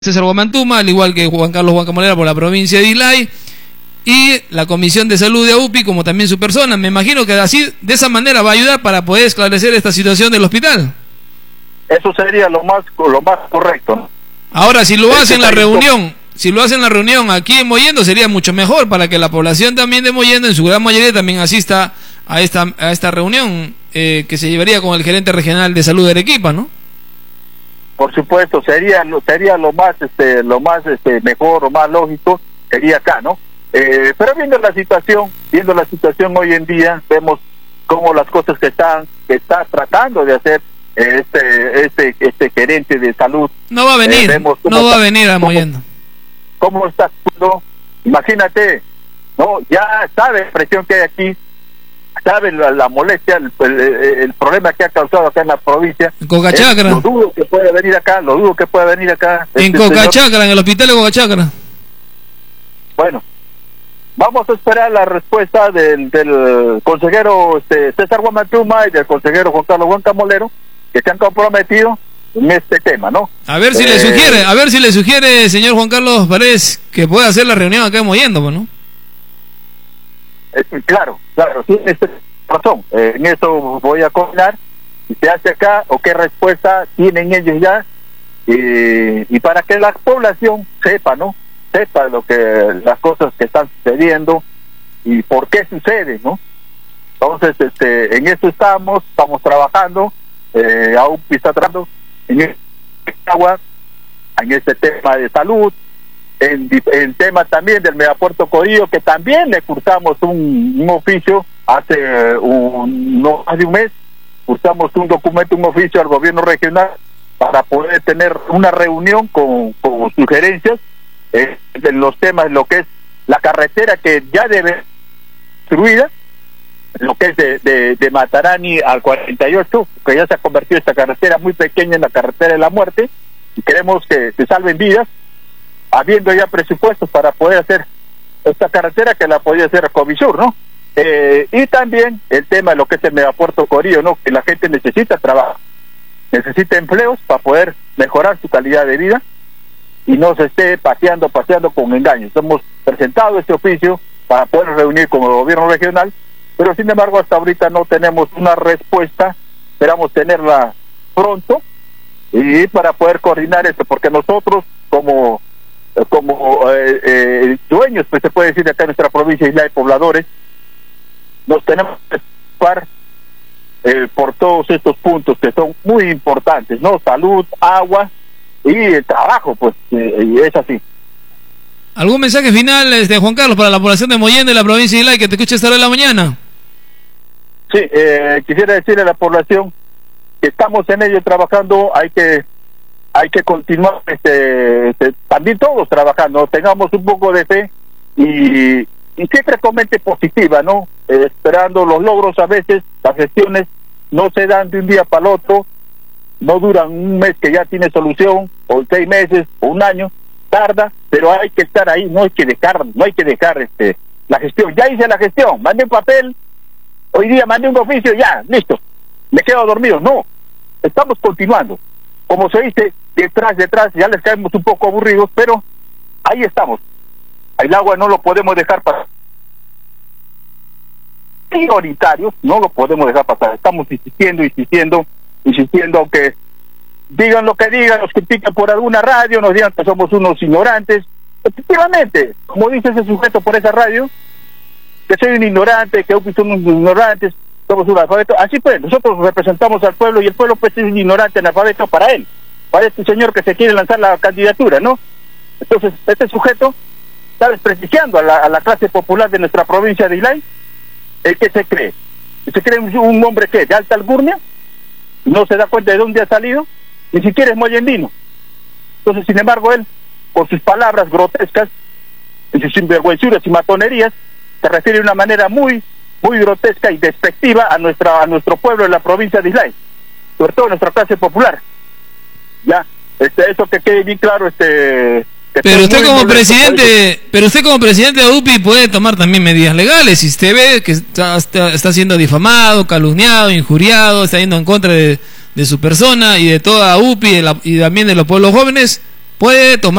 César Guamantuma, al igual que Juan Carlos Huancamolera por la provincia de Islay, y la Comisión de Salud de AUPI, como también su persona. Me imagino que así, de esa manera, va a ayudar para poder esclarecer esta situación del hospital. Eso sería lo más correcto, ¿no? Ahora, si lo hacen la reunión, aquí en Mollendo, sería mucho mejor para que la población también de Mollendo, en su gran mayoría, también asista a esta reunión que se llevaría con el gerente regional de salud de Arequipa, ¿no? Por supuesto, sería lo más mejor o más lógico sería acá, ¿no? Pero viendo la situación hoy en día, vemos cómo las cosas que está tratando de hacer este gerente de salud. No va a venir, a Mollendo. ¿Cómo está actuando? Imagínate, ¿no? Ya sabe la presión que hay aquí, sabe la molestia, el problema que ha causado acá en la provincia. En Cocachacra. Lo dudo que pueda venir acá. En Cocachacra, en el hospital de Cocachacra. Bueno, vamos a esperar la respuesta del consejero César Guamantuma y del consejero Juan Carlos Huancamolera, que se han comprometido en este tema, ¿no? A ver si le sugiere, señor Juan Carlos Paredes, que pueda hacer la reunión acá en Mollendo, ¿no? Claro, tienes razón. En eso voy a coordinar si se hace acá o qué respuesta tienen ellos ya, y para que la población sepa, ¿no? Sepa las cosas que están sucediendo y por qué sucede, ¿no? Entonces, en eso estamos trabajando, aún está trabajando en este tema de salud, en tema también del Megapuerto Corillo, que también le cursamos un oficio hace no más de un mes, cursamos un oficio al gobierno regional para poder tener una reunión con sugerencias en los temas, lo que es la carretera que ya debe construida, lo que es de Matarani al 48, que ya se ha convertido esta carretera muy pequeña en la carretera de la muerte, y queremos que se salven vidas, habiendo ya presupuestos para poder hacer esta carretera que la podía hacer Covisur, ¿no? Y también el tema de lo que es el Megapuerto Corillo, ¿no? Que la gente necesita trabajo, necesita empleos para poder mejorar su calidad de vida y no se esté paseando con engaños. Hemos presentado este oficio para poder reunir con el gobierno regional, pero sin embargo hasta ahorita no tenemos una respuesta. Esperamos tenerla pronto y para poder coordinar esto, porque nosotros como dueños, pues se puede decir, acá en nuestra provincia de Islay, pobladores, nos tenemos que preocupar por todos estos puntos que son muy importantes, ¿no? Salud, agua y el trabajo, pues es así. ¿Algún mensaje final, Juan Carlos, para la población de Mollendo y la provincia de Islay, que te escuche esta hora de la mañana? Sí, quisiera decirle a la población que estamos en ello trabajando. Hay que continuar, también todos trabajando, tengamos un poco de fe y siempre con mente positiva, ¿no? Esperando los logros. A veces las gestiones no se dan de un día para el otro, no duran un mes que ya tiene solución, o 6 meses, o un año, tarda, pero hay que estar ahí, no hay que dejar la gestión. Ya hice la gestión, mandé un papel, hoy día mandé un oficio, ya, listo, me quedo dormido. No, estamos continuando. Como se dice, detrás, ya les caemos un poco aburridos, pero ahí estamos. El agua no lo podemos dejar pasar. Prioritarios, no lo podemos dejar pasar. Estamos insistiendo, aunque digan lo que digan, nos critican por alguna radio, nos digan que somos unos ignorantes. Efectivamente, como dice ese sujeto por esa radio, que soy un ignorante, que somos unos ignorantes, somos un alfabeto. Así pues, nosotros representamos al pueblo y el pueblo pues es un ignorante analfabeto para él, para este señor que se quiere lanzar la candidatura, ¿no? Entonces, este sujeto está desprestigiando a la clase popular de nuestra provincia de Islay. ¿El que se cree? ¿Se cree un hombre que de alta alcurnia? No se da cuenta de dónde ha salido, ni siquiera es mollendino. Entonces, sin embargo, él, con sus palabras grotescas, y sus sinvergüenzuras y matonerías, se refiere de una manera muy grotesca y despectiva a nuestro pueblo en la provincia de Islay, sobre todo nuestra clase popular. Ya, eso que quede bien claro, Pero usted como presidente de AUPI puede tomar también medidas legales. Si usted ve que está siendo difamado, calumniado, injuriado, está yendo en contra de su persona y de toda AUPI y también de los pueblos jóvenes, puede tomar